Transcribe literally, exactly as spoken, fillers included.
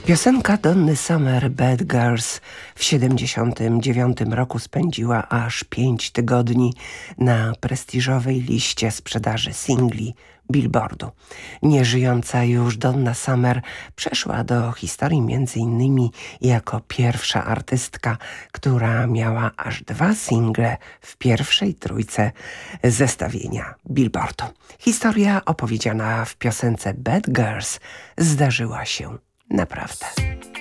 Piosenka Donny Summer Bad Girls w siedemdziesiątym dziewiątym roku spędziła aż pięć tygodni na prestiżowej liście sprzedaży singli Billboardu. Nieżyjąca już Donna Summer przeszła do historii między innymi jako pierwsza artystka, która miała aż dwa single w pierwszej trójce zestawienia Billboardu. Historia opowiedziana w piosence Bad Girls zdarzyła się naprawdę.